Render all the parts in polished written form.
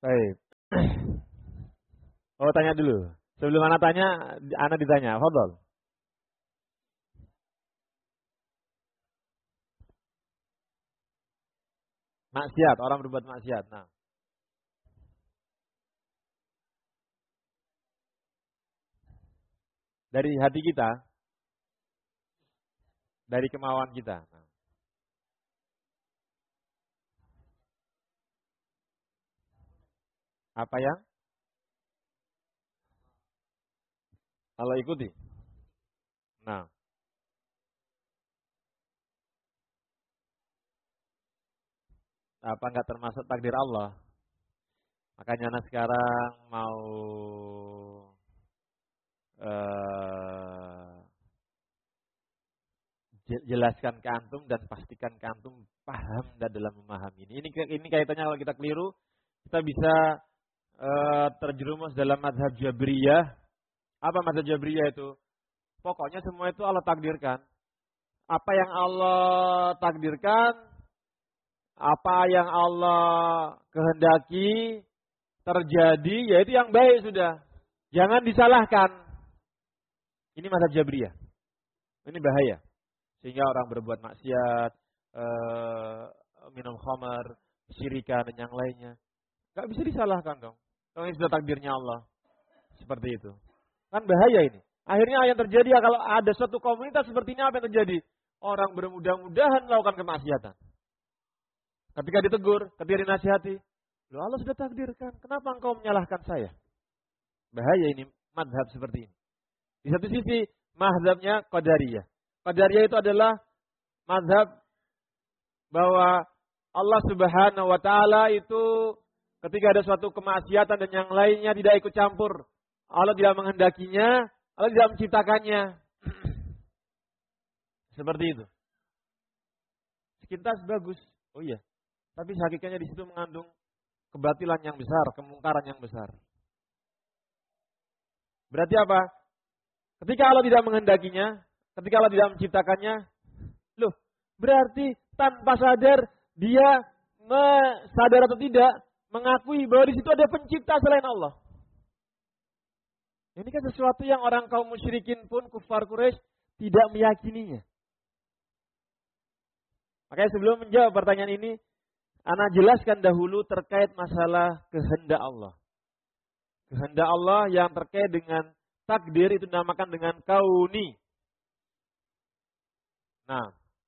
Baik. Oh, tanya dulu. Sebelum Ana tanya, Ana ditanya. Fadhol. Maksiat, orang berbuat maksiat. Nah, dari hati kita, dari kemauan kita. Nah, apa yang Allah ikuti? Nah, apa enggak termasuk takdir Allah? Makanya Ana sekarang mau eh, jelaskan ke antum dan pastikan ke antum paham dan dalam memahami ini. Ini kaitannya kalau kita keliru, kita bisa terjerumus dalam mazhab Jabriyah. Apa mazhab Jabriyah itu? Pokoknya semua itu Allah takdirkan. Apa yang Allah takdirkan, apa yang Allah kehendaki terjadi, yaitu yang baik sudah. Jangan disalahkan. Ini mazhab Jabriyah. Ini bahaya. Sehingga orang berbuat maksiat, minum khamar, syirikan dan yang lainnya. Gak bisa disalahkan dong. Kalau ini sudah takdirnya Allah. Seperti itu. Kan bahaya ini. Akhirnya yang terjadi kalau ada suatu komunitas seperti ini, apa yang terjadi? Orang bermudah-mudahan melakukan kemaksiatan. Ketika ditegur, ketika dinasihati, loh Allah sudah takdirkan, kenapa engkau menyalahkan saya? Bahaya ini, madhab seperti ini. Di satu sisi, madhabnya Qadariyah. Qadariyah itu adalah madhab bahwa Allah Subhanahu wa Ta'ala itu ketika ada suatu kemaksiatan dan yang lainnya tidak ikut campur. Allah tidak menghendakinya, Allah tidak menciptakannya. Seperti itu. Sekilas bagus. Oh iya. Tapi hakikatnya di situ mengandung kebatilan yang besar, kemungkaran yang besar. Berarti apa? Ketika Allah tidak menghendakinya, ketika Allah tidak menciptakannya, loh, berarti tanpa sadar dia sadar atau tidak mengakui bahwa di situ ada pencipta selain Allah. Ini kan sesuatu yang orang kaum musyrikin pun, kufar Quraisy, tidak meyakininya. Makanya sebelum menjawab pertanyaan ini, Ana jelaskan dahulu terkait masalah kehendak Allah. Kehendak Allah yang terkait dengan takdir itu dinamakan dengan kauni. Nah,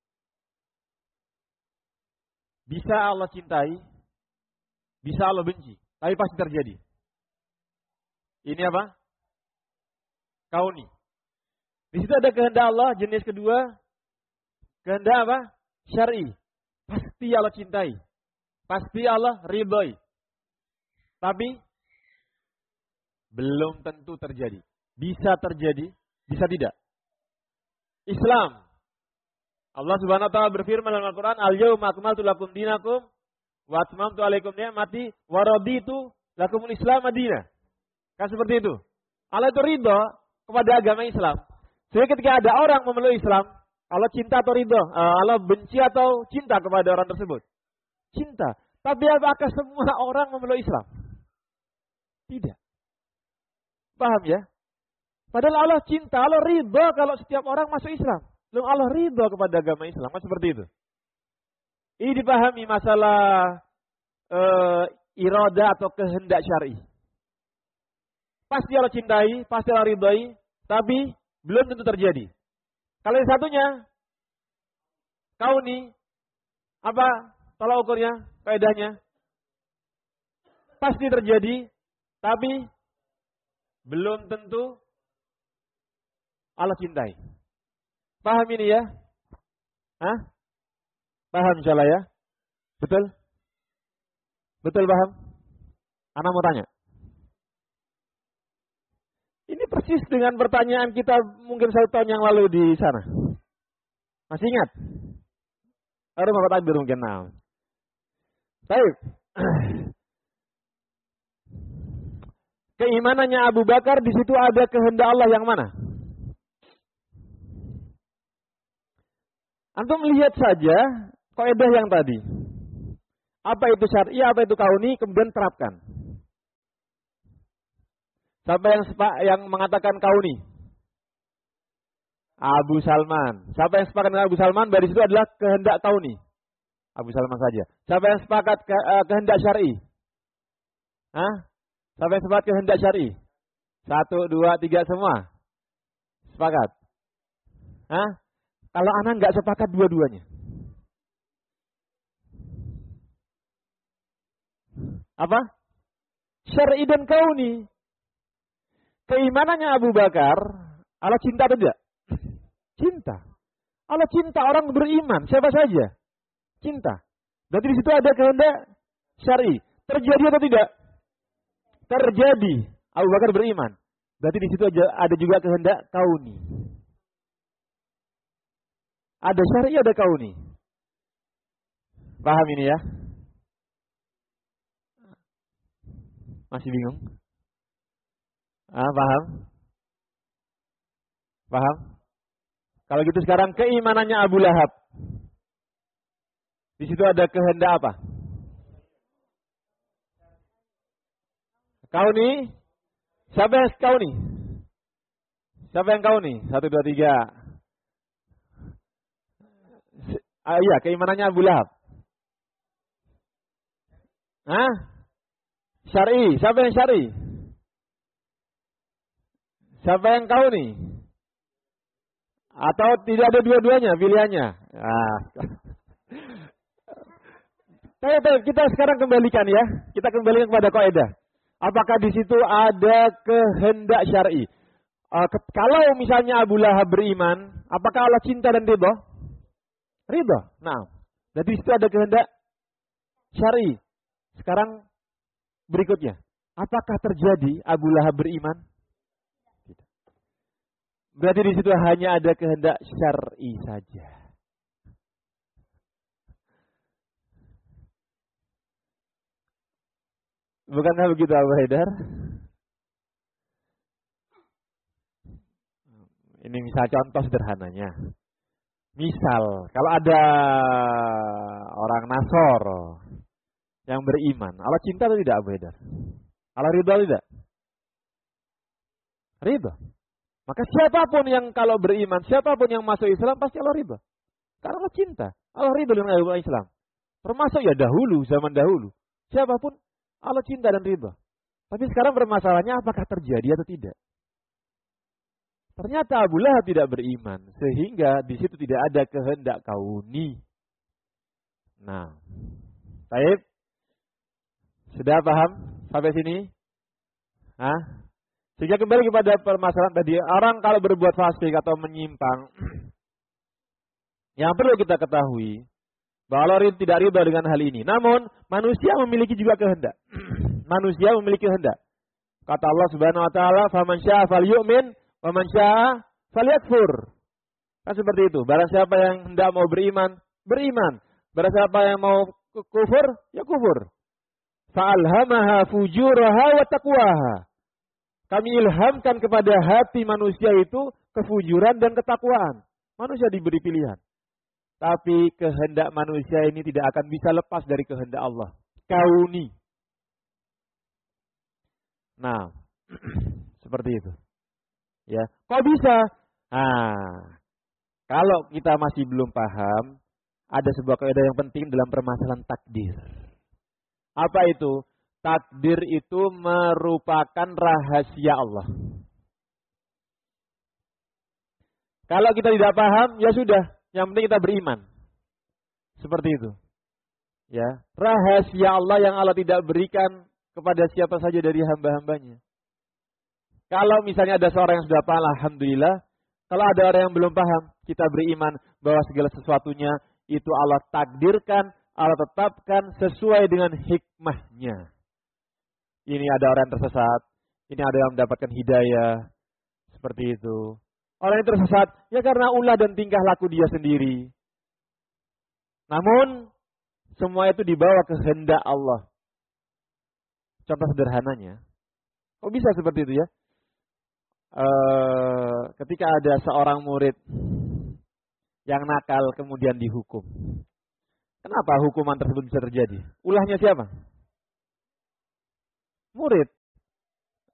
bisa Allah cintai, bisa Allah benci, tapi pasti terjadi. Ini apa? Kauni. Di situ ada kehendak Allah, jenis kedua, kehendak apa? Syar'i. Pasti Allah cintai. Pasti Allah ridhoi. Tapi belum tentu terjadi. Bisa terjadi, bisa tidak. Islam. Allah Subhanahu wa taala berfirman dalam Al-Qur'an, "Al-yauma akmaltu lakum dinakum wa atmamtu 'alaikum ni'mati wa raditu lakumul Islam madinah." Kan seperti itu. Allah itu ridho kepada agama Islam. Sehingga ketika ada orang memeluk Islam, Allah cinta atau ridho? Allah benci atau cinta kepada orang tersebut? Cinta. Tapi apakah semua orang memeluk Islam? Tidak. Paham ya? Padahal Allah cinta, Allah ridho kalau setiap orang masuk Islam. Lalu Allah ridho kepada agama Islam. Kan seperti itu. Ini dipahami masalah iradah atau kehendak syar'i. Pasti Allah cintai, pasti Allah ridhoi, tapi belum tentu terjadi. Kalau yang satunya, kauni, apa tolak ukurnya, kaidahnya? Pasti terjadi, tapi belum tentu Allah cintai. Paham ini ya? Hah? Paham insyaallah ya? Betul? Betul paham? Ana mau tanya. Ini persis dengan pertanyaan kita mungkin 1 tahun yang lalu di sana. Masih ingat? Harus Bapak takbir mungkin. Nah. Baik. Keimanannya Abu Bakar di situ ada kehendak Allah yang mana? Antum melihat saja kaidah yang tadi. Apa itu syar'i, apa itu kauni, kemudian terapkan. Siapa yang mengatakan kauni? Abu Salman. Siapa yang sepakat dengan Abu Salman? Dari situ adalah kehendak kauni. Abu Salman saja. Siapa yang sepakat kehendak syar'i? Hah? Siapa yang sepakat kehendak syar'i? 1, 2, 3 semua. Sepakat. Hah? Kalau anak nggak sepakat dua-duanya. Apa? Syar'i dan kauni. Keimanannya Abu Bakar, Allah cinta atau tidak? Cinta. Allah cinta orang beriman, siapa saja. Cinta. Berarti di situ ada kehendak syar'i. Terjadi atau tidak? Terjadi. Abu Bakar beriman. Berarti di situ ada juga kehendak kauni. Ada syar'i, ada kauni. Paham ini ya? Masih bingung? Paham? Paham? Kalau gitu sekarang keimanannya Abu Lahab. Di situ ada kehendak apa? Kauni? Siapa yang kauni? Siapa yang kauni? 1, 2, 3. Iya, keimanannya Abu Lahab. Syar'i. Siapa yang syar'i? Siapa yang kauni? Atau tidak ada dua-duanya pilihannya? Kita sekarang kembalikan ya. Kita kembalikan kepada kaidah. Apakah di situ ada kehendak syar'i? Kalau misalnya Abu Lahab beriman, apakah Allah cinta dan ridha? Ridha. Nah, jadi di situ ada kehendak syar'i. Sekarang berikutnya, apakah terjadi Abu Lahab beriman? Berarti di situ hanya ada kehendak syar'i saja. Bukankah begitu Abu Haidar? Ini misal contoh sederhananya. Misal, kalau ada orang Nasoro yang beriman, Allah cinta atau tidak Abu Haidar? Allah ridha tidak? Ridha. Maka siapapun yang kalau beriman, siapapun yang masuk Islam pasti Allah ridha. Karena Allah cinta. Allah ridha dengan agama Islam. Termasuk ya dahulu, zaman dahulu. Siapapun Allah cinta dan ridha. Tapi sekarang permasalahannya apakah terjadi atau tidak? Ternyata Abu Lahab tidak beriman. Sehingga di situ tidak ada kehendak kauni. Nah, baik. Sudah paham sampai sini? Sehingga kembali kepada permasalahan tadi, orang kalau berbuat fasik atau menyimpang, yang perlu kita ketahui, bahwa Allah tidak ridha dengan hal ini. Namun, manusia memiliki juga kehendak. Manusia memiliki kehendak. Kata Allah Subhanahu wa taala, "Faman syaa'a falyu'min, wa man syaa'a falyakfur." Kan seperti itu. Barang siapa yang hendak mau beriman, beriman. Barang siapa yang mau kufur, ya kufur. Fa'alhamaha fujuraha wa taqwaha. Kami ilhamkan kepada hati manusia itu kefujuran dan ketakwaan. Manusia diberi pilihan. Tapi kehendak manusia ini tidak akan bisa lepas dari kehendak Allah. Kauni. Nah, seperti itu. Ya, kok bisa? Kalau kita masih belum paham, ada sebuah kaidah yang penting dalam permasalahan takdir. Apa itu? Takdir itu merupakan rahasia Allah. Kalau kita tidak paham, ya sudah. Yang penting kita beriman. Seperti itu. Ya, rahasia Allah yang Allah tidak berikan kepada siapa saja dari hamba-hambanya. Kalau misalnya ada seorang yang sudah paham, alhamdulillah. Kalau ada orang yang belum paham, kita beriman bahwa segala sesuatunya itu Allah takdirkan, Allah tetapkan sesuai dengan hikmahnya. Ini ada orang yang tersesat, ini ada yang mendapatkan hidayah, seperti itu. Orang yang tersesat, ya karena ulah dan tingkah laku dia sendiri. Namun, semua itu dibawa kehendak Allah. Contoh sederhananya, kok bisa seperti itu ya? Ketika ada seorang murid yang nakal kemudian dihukum. Kenapa hukuman tersebut bisa terjadi? Ulahnya siapa? Murid.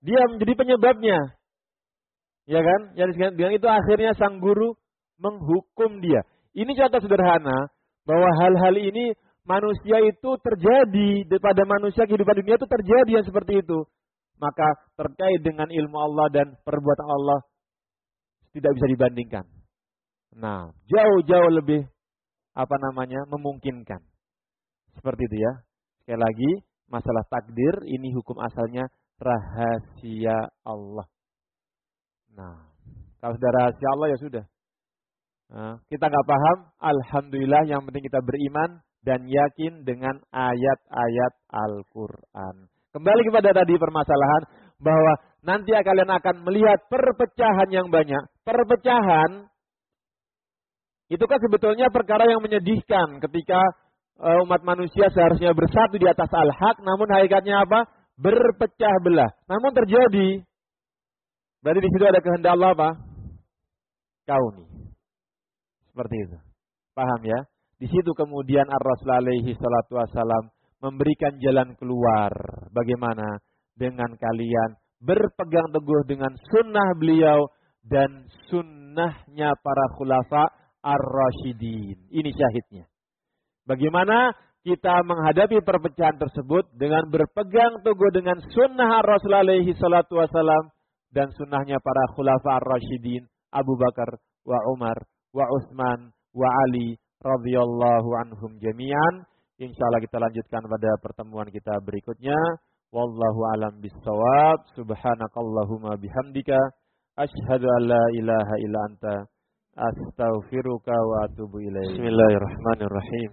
Dia menjadi penyebabnya. Ya kan? Yang dengan itu akhirnya sang guru menghukum dia. Ini contoh sederhana bahwa hal-hal ini manusia itu terjadi pada manusia, kehidupan dunia itu terjadi yang seperti itu. Maka terkait dengan ilmu Allah dan perbuatan Allah tidak bisa dibandingkan. Nah, jauh-jauh lebih memungkinkan. Seperti itu ya. Sekali lagi, masalah takdir ini hukum asalnya rahasia Allah. Nah, kalau sudah rahasia Allah ya sudah. Nah, kita nggak paham, alhamdulillah yang penting kita beriman dan yakin dengan ayat-ayat Al-Quran. Kembali kepada tadi permasalahan bahwa nanti kalian akan melihat perpecahan yang banyak. Perpecahan itu kan sebetulnya perkara yang menyedihkan ketika umat manusia seharusnya bersatu di atas al-haq, namun hakikatnya apa? Berpecah belah. Namun terjadi. Berarti di situ ada kehendak Allah apa? Kauni. Seperti itu. Paham ya? Di situ kemudian Ar-Rasul alaihi salatu wassalam memberikan jalan keluar. Bagaimana? Dengan kalian berpegang teguh dengan sunnah beliau dan sunnahnya para khulafa ar-rasyidin. Ini syahidnya. Bagaimana kita menghadapi perpecahan tersebut dengan berpegang teguh dengan sunnah Ar-Rasul alaihi salatu wassalam dan sunnahnya para khulafa ar-rasyidin Abu Bakar wa Umar wa Utsman wa Ali radhiyallahu anhum jami'an. Insyaallah kita lanjutkan pada pertemuan kita berikutnya. Wallahu alam bissawab. Subhanakallahumma bihamdika asyhadu an la ilaha illa anta astaghfiruka wa atubu ilaik. Bismillahirrahmanirrahim.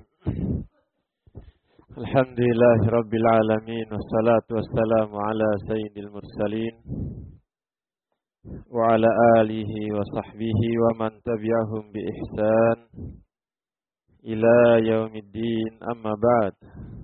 Alhamdulillahirabbil alamin wassalatu wassalamu ala sayyidil mursalin wa ala alihi wa sahbihi wa man tabi'ahum bi ihsan ila yaumiddin, amma ba'd.